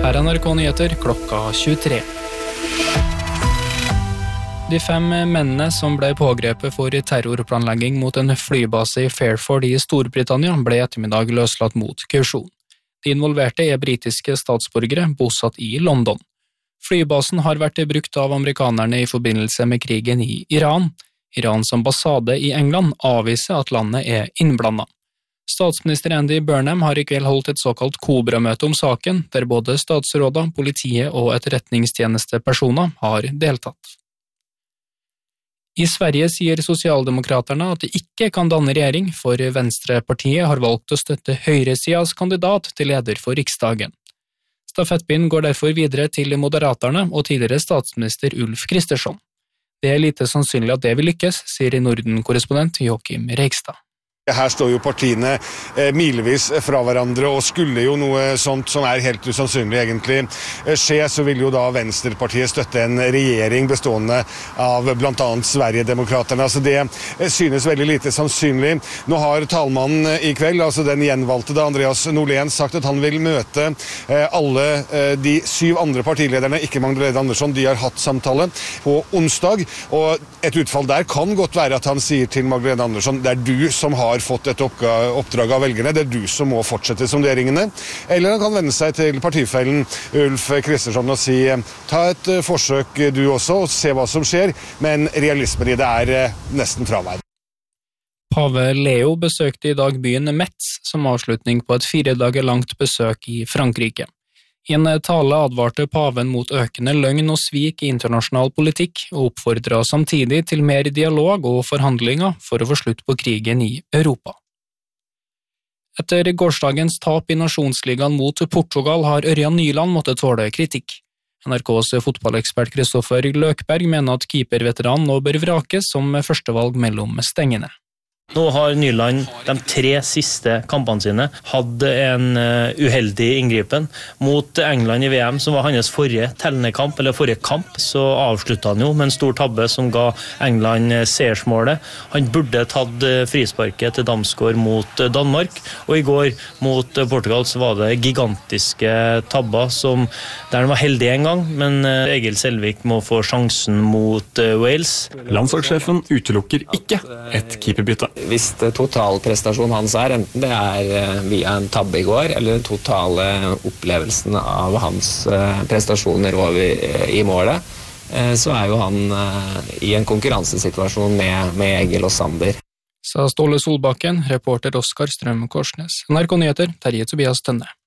Her er NRK Nyheter klokka 23. De 5 mennene som ble pågrepet for terrorplanlegging mot en flybase i Fairford i Storbritannia ble i ettermiddag løslatt mot kausjon. De involverte er britiske statsborgere bosatt i London. Flybasen har vært brukt av amerikanerne i forbindelse med krigen i Iran. Irans ambassade i England avviser at landet er innblandet. Statsminister Andy Burnham har i kveld holdt et såkalt Cobra-møte om saken, der både statsråder, politiet og etterretningstjenestepersoner har deltatt. I Sverige sier Sosialdemokraterna at de ikke kan danne regjering, for Venstrepartiet har valgt å støtte høyresidas kandidat til leder for Riksdagen. Stafettpinnen går derfor videre til Moderaterna og tidligere statsminister Ulf Kristersson. Det er lite sannsynlig at det vil lykkes, sier Norden-korrespondent Joachim Reigstad. Her står jo partiene milevis fra hverandre, og skulle jo noe sånt som er helt usannsynlig egentlig skje, så vil jo da Venstrepartiet støtte en regjering bestående av blant annet Sverigedemokraterna. Så det synes veldig lite sannsynlig. Nå har talmannen i kveld, altså den gjenvalgte Andreas Norlén, sagt at han vil møte alle de 7 andre partilederne, ikke Magdalena Andersson. De har hatt samtale på onsdag, og et utfall der kan godt være at han sier til Magdalena Andersson, det er du som har fått et oppdrag av velgerne, det er du som må fortsette sonderingene. Eller han kan vende seg til partifellen Ulf Kristersson og si, ta et forsøk du også, og se hva som skjer, men realismen i det er nesten fraværende. Pave Leo besøkte i dag byen Metz som avslutning på et 4 dager langt besøk i Frankrike. I en tale advarte paven mot økende løgn og svik i internasjonal politikk, og oppfordret samtidig til mer dialog og forhandlinger for å få slutt på krigen i Europa. Etter gårsdagens tap i Nasjonsligaen mot Portugal har Ørjan Nyland måttet tåle kritikk. NRKs fotballekspert Kristoffer Løkberg mener at keeperveteranen nå bør vrakes som førstevalg mellom stengene. Nå har Nyland de 3 siste kampene sine hatt en uheldig inngripen. Mot England i VM, som var hans forrige tellende kamp, eller forrige kamp, så avsluttet han jo med en stor tabbe som ga England seiersmålet. Han burde tatt frisparket til Damsgaard mot Danmark, og i går mot Portugal så var det gigantiske tabber der han var heldig en gang, men Egil Selvik må få sjansen mot Wales. Landslagssjefen utelukker ikke et keeperbytte. Hvis totalprestasjonen hans enten det via en tabbe i går, eller den totale opplevelsen av hans prestasjoner i målet, så jo han i en konkurransesituasjon med Egil og Sander. Sa Ståle Solbakken, reporter Oskar Strøm Korsnes. NRK Nyheter, Terje Tobias Tønne.